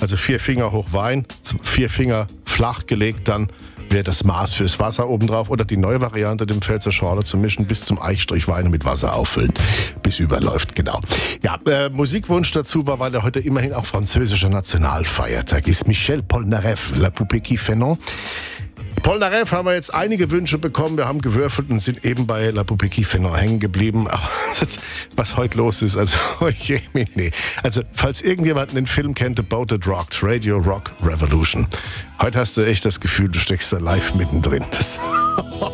Also 4 Finger hoch Wein, 4 Finger flach gelegt, dann wäre das Maß fürs Wasser obendrauf. Oder die neue Variante, dem Pfälzer Schorle zu mischen, bis zum Eichstrich Wein mit Wasser auffüllen, bis überläuft, genau. Ja, Musikwunsch dazu war, weil er heute immerhin auch französischer Nationalfeiertag ist. Michel Polnareff, La Poupée qui fait non. Polnareff haben wir jetzt einige Wünsche bekommen. Wir haben gewürfelt und sind eben bei La Poupée qui fait non hängen geblieben. Aber was heute los ist, also, nee. Also, falls irgendjemand den Film kennt, The Boat That Rocked, Radio Rock Revolution. Heute hast du echt das Gefühl, du steckst da live mittendrin.